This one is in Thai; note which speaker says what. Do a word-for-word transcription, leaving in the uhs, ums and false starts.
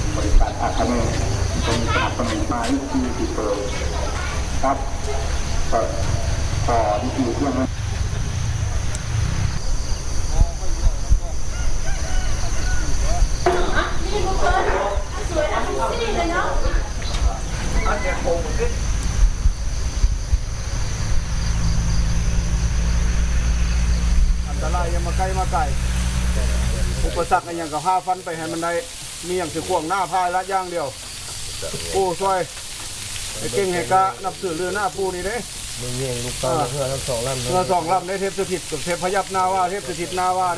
Speaker 1: บริษัทอาคาเน่เป็นสนับสนุนมาที่ดีเปิลครับต่อต่อที่ดีเที่ยงนั้น
Speaker 2: นี่บุคคลสวยนะทุกที่เลยเนาะอันนี้โค้งขึ้น
Speaker 3: อันตรายยังมาใกล้มาไกลอุปสรรคอย่างกับห้าฟันไปให้มันได้มีอย่างสิขวงหน้าพายละย่างเดียวปูช่วยไอ้เก่งให้กะนับสื่อเรือหน้าปูนี่เด้
Speaker 4: มึงเงี้ยลูกตาเพื่อทั้งสองลำ
Speaker 3: เรือสองลำได้เทพสถิตกับเทพพยับนาว่าเทพสถิตนาว่า